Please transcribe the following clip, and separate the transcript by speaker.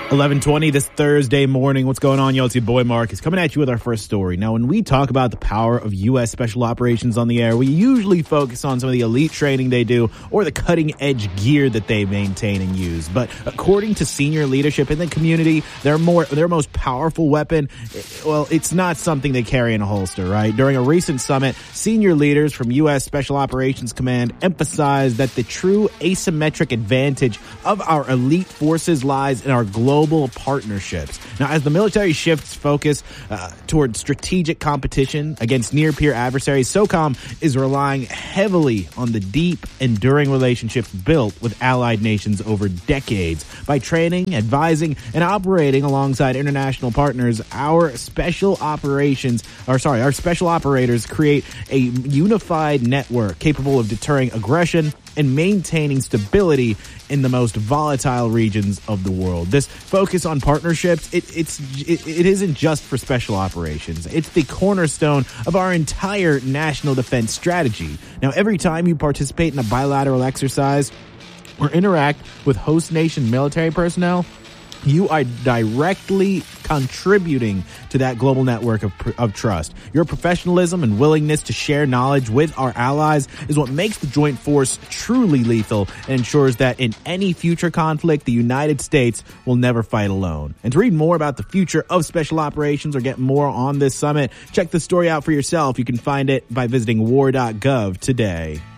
Speaker 1: 11:20 this Thursday morning. What's going on, y'all? It's your boy Marcus coming at you with our first story. Now, when we talk about the power of U.S. Special Operations on the air, we usually focus on some of the elite training they do or the cutting-edge gear that they maintain and use. But according to senior leadership in the community, their most powerful weapon, well, it's not something they carry in a holster, right? During a recent summit, senior leaders from U.S. Special Operations Command emphasized that the true asymmetric advantage of our elite forces lies in our global partnerships. Now, as the military shifts focus toward strategic competition against near-peer adversaries, SOCOM is relying heavily on the deep, enduring relationships built with allied nations over decades. By training, advising, and operating alongside international partners, our special operators create a unified network capable of deterring aggression and maintaining stability in the most volatile regions of the world. This focus on partnerships, it isn't just for special operations. It's the cornerstone of our entire national defense strategy. Now, every time you participate in a bilateral exercise or interact with host nation military personnel, you are directly contributing to that global network of trust. Your professionalism and willingness to share knowledge with our allies is what makes the joint force truly lethal and ensures that in any future conflict, the United States will never fight alone. And to read more about the future of special operations or get more on this summit, check the story out for yourself. You can find it by visiting war.gov today.